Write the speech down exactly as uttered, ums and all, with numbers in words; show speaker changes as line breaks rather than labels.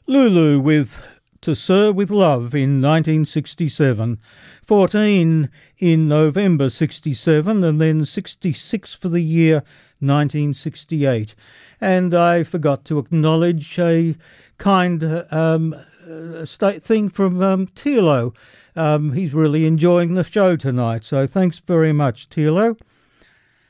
Lulu with To Sir With Love in nineteen sixty-seven, fourteen in November sixty-seven, and then sixty-six for the year nineteen sixty-eight. And I forgot to acknowledge a kind um, uh, state thing from um, Tilo. Um, he's really enjoying the show tonight, so thanks very much, Tilo.